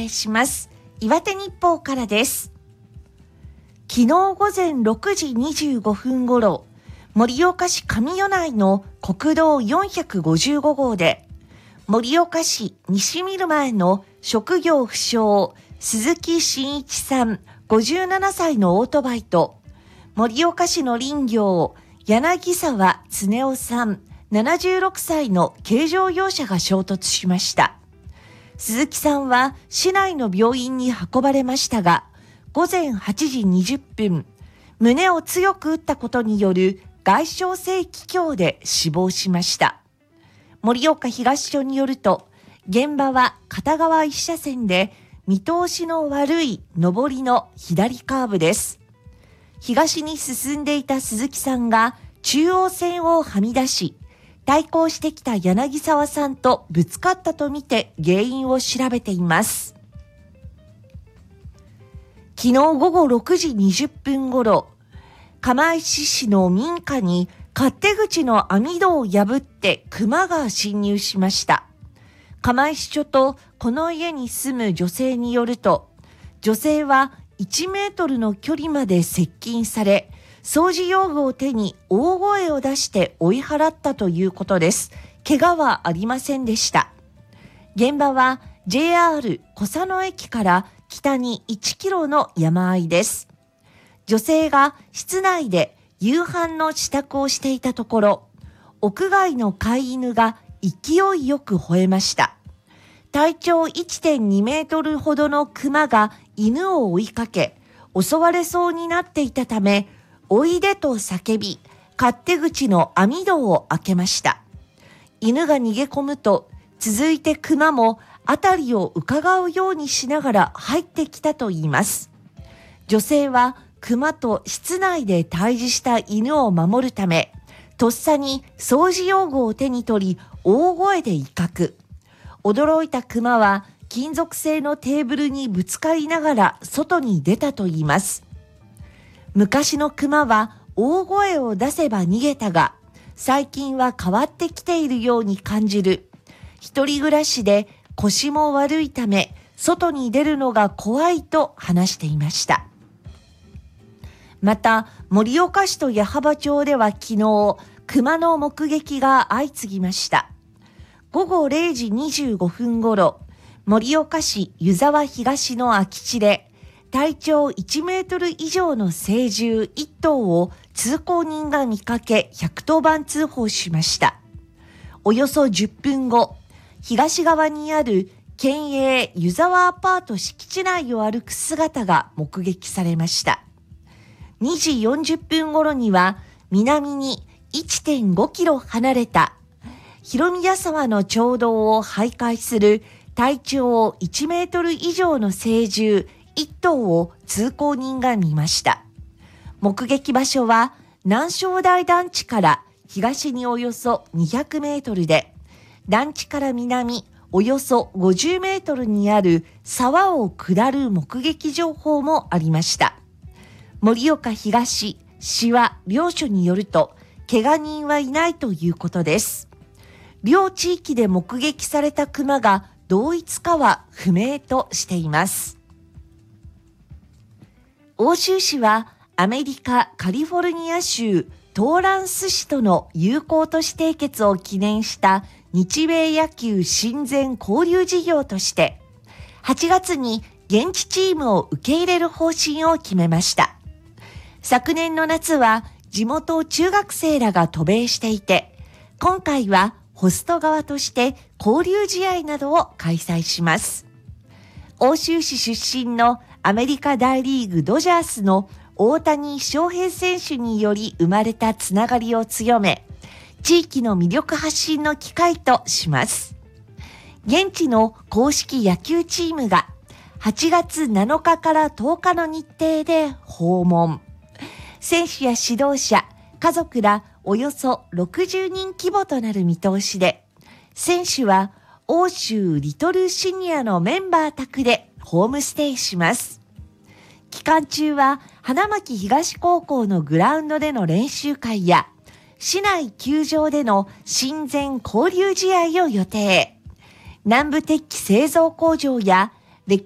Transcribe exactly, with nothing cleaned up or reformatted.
えします。岩手日報からです。昨日午前ろくじにじゅうごふんごろ、盛岡市上米内の国道よんひゃくごじゅうごごうで、盛岡市西見る前の職業不詳、鈴木真一さんごじゅうななさいのオートバイと、盛岡市の林業、柳沢恒夫さんななじゅうろくさいの軽乗用車が衝突しました。鈴木さんは市内の病院に運ばれましたが、午前はちじにじゅっぷん、胸を強く打ったことによる外傷性気胸で死亡しました。盛岡東署によると、現場は片側一車線で見通しの悪い上りの左カーブです。東に進んでいた鈴木さんが中央線をはみ出し、対向してきた柳沢さんとぶつかったとみて原因を調べています。昨日午後ろくじにじゅっぷんごろ、釜石市の民家に勝手口の網戸を破って熊が侵入しました。釜石署とこの家に住む女性によると、女性はいちメートルの距離まで接近され、掃除用具を手に大声を出して追い払ったということです。怪我はありませんでした。現場は ジェイアール 小佐野駅から北にいちキロの山あいです。女性が室内で夕飯の支度をしていたところ、屋外の飼い犬が勢いよく吠えました。体長 いってんにメートルほどのクマが犬を追いかけ、襲われそうになっていたため、おいでと叫び、勝手口の網戸を開けました。犬が逃げ込むと、続いてクマも辺りを伺うようにしながら入ってきたといいます。女性はクマと室内で対峙した犬を守るため、とっさに掃除用具を手に取り、大声で威嚇。驚いたクマは金属製のテーブルにぶつかりながら外に出たといいます。昔のクマは大声を出せば逃げたが、最近は変わってきているように感じる。一人暮らしで腰も悪いため、外に出るのが怖いと話していました。また、盛岡市と矢巾町では昨日、クマの目撃が相次ぎました。午後れいじにじゅうごふんごろ、盛岡市湯沢東の空き地で、体長いちメートル以上の成獣いっとうを通行人が見かけひゃくとおばん通報しました。およそじゅっぷんご、東側にある県営湯沢アパート敷地内を歩く姿が目撃されました。にじよんじゅっぷん頃には南に いってんごキロ離れた広宮沢の町道を徘徊する体長いちメートル以上の成獣いっとうを通行人が見ました。目撃場所は南正台団地から東におよそにひゃくメートルで、団地から南およそごじゅうメートルにある沢を下る目撃情報もありました。盛岡東、市は両所によると、怪我人はいないということです。両地域で目撃されたクマが同一かは不明としています。奥州市はアメリカ・カリフォルニア州トーランス市との友好都市締結を記念した日米野球親善交流事業として、はちがつに現地チームを受け入れる方針を決めました。昨年の夏は地元中学生らが渡米していて、今回はホスト側として交流試合などを開催します。奥州市出身のアメリカ大リーグドジャースの大谷翔平選手により生まれたつながりを強め、地域の魅力発信の機会とします。現地の公式野球チームがはちがつなのかからとおかの日程で訪問。選手や指導者、家族らおよそろくじゅうにん規模となる見通しで、選手は奥州リトルシニアのメンバー宅でホームステイします。期間中は花巻東高校のグラウンドでの練習会や市内球場での親善交流試合を予定。南部鉄器製造工場や